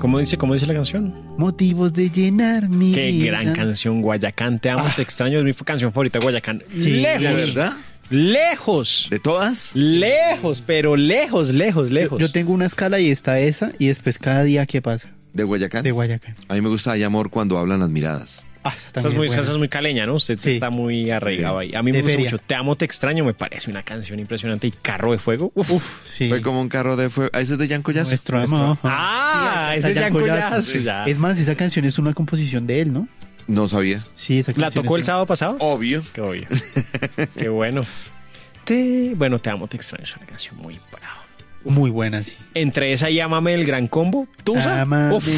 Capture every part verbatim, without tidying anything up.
¿Cómo dice, cómo dice la canción? Motivos de llenar mi Qué vida. gran canción, Guayacán. Te amo, Ah. te extraño. Es mi canción favorita, Guayacán. Sí, lejos. ¿De verdad? Lejos. ¿De todas? Lejos, pero lejos, lejos, Yo, lejos. yo tengo una escala y está esa, y después cada día ¿qué pasa? ¿De Guayacán? De Guayacán. A mí me gusta Hay amor cuando hablan las miradas. Ah, esa Esa también es, muy, es buena. esa es muy caleña, ¿no? Usted Sí. está muy arraigado ahí. A mí me De gusta feria. mucho. Te amo, te extraño. Me parece una canción impresionante. Y Carro de Fuego. Uf. Sí. Fue como un carro de fuego. ¿Ah, ese es de Jan Collazo? Nuestro Nuestro- amor. Ah, Sí, ese es Jan Jan Collazo. Collazo, Sí. ya. Es más, esa canción es una composición de él, ¿no? No sabía. Sí, esa ¿La canción tocó es el una- sábado pasado? Obvio. Qué obvio. Qué bueno. Te... Bueno, te amo, te extraño. Es una canción muy brava. Muy buena, sí. Entre esa y Ámame, el gran combo. ¿Tusa? Ámame. Uf.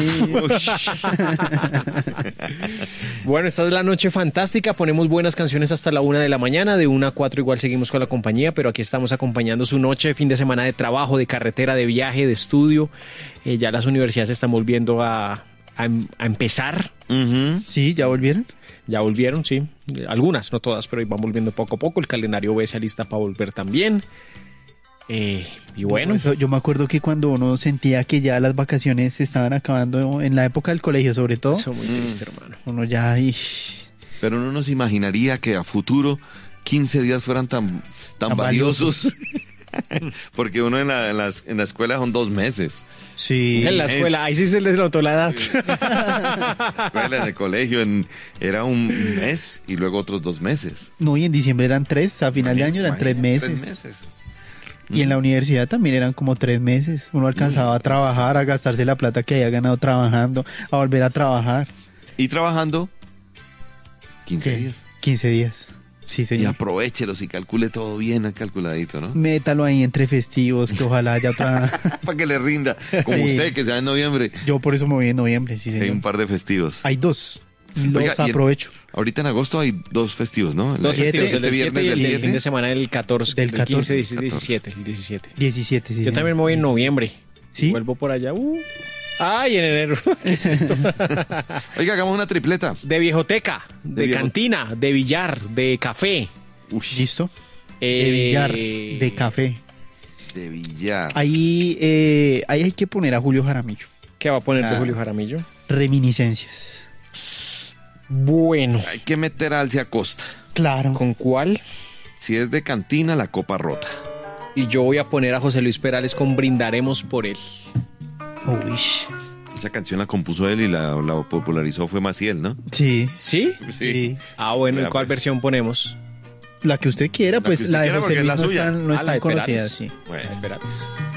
Bueno, esta es la noche fantástica. Ponemos buenas canciones hasta la una de la mañana. De una a cuatro igual seguimos con la compañía, pero aquí estamos acompañando su noche, fin de semana de trabajo, de carretera, de viaje, de estudio. Eh, ya las universidades están volviendo a, a, a empezar. Ujú. Sí, ¿ya volvieron? Ya volvieron, sí. Algunas, no todas, pero van volviendo poco a poco. El calendario B se alista para volver también. Eh, y bueno, Eso, yo me acuerdo que cuando uno sentía que ya las vacaciones se estaban acabando, en la época del colegio sobre todo, eso muy triste, hermano. uno ya... ay, Pero uno no se imaginaría que a futuro quince días fueran tan, tan Tan valiosos. Porque uno en la, en, las- en la escuela son dos meses. sí. En la Es- escuela, ahí sí se les notó la edad. La escuela, en el colegio, en- era un mes y luego otros dos meses. No, y en diciembre eran tres, a final de año eran tres Imagínate, meses. Tres meses. Y en la universidad también eran como tres meses. Uno alcanzaba a trabajar, a gastarse la plata que había ganado trabajando, a volver a trabajar. Y trabajando quince ¿Qué? días. quince días. Sí, Y señor. aprovéchelos y calcule todo bien calculadito, ¿no? Métalo ahí entre festivos, que ojalá haya otra... Para que le rinda. Como Sí. usted, que sea en noviembre. Yo por eso me voy en noviembre, sí, Hay señor. un par de festivos. Hay dos. Los Oiga, y en- aprovecho. Ahorita en agosto hay dos festivos, ¿no? Dos Siete, festivos, el este del viernes siete y del el del fin de siete. semana del catorce, Del del quince, catorce. diecisiete, el diecisiete. diecisiete, sí. Yo señor. también me voy en noviembre. ¿Sí? Vuelvo por allá. Uh. Ay, en enero. ¿Qué es esto? Oiga, hagamos una tripleta. De viejoteca, de, De viejo- cantina, de billar, de café. Uy, ¿Listo? eh, De billar, de café. de billar. Ahí, eh, ahí hay que poner a Julio Jaramillo. ¿Qué va a poner de Ah. Julio Jaramillo? Reminiscencias. Bueno, Hay que meter a Alcia Costa. Claro. ¿con cuál? Si es de cantina, la copa rota. Y yo voy a poner a José Luis Perales con Brindaremos por él. Uy. Esa canción la compuso él y la, la popularizó fue Maciel, ¿no? Sí. ¿Sí? Sí. Ah, bueno, ¿y Vea, cuál pues. versión ponemos? La que usted quiera, La pues que usted la de quiera, José porque es Luis la no suya. es tan, no es Ah, la tan de conocida, Perales. sí. Bueno. Espérate.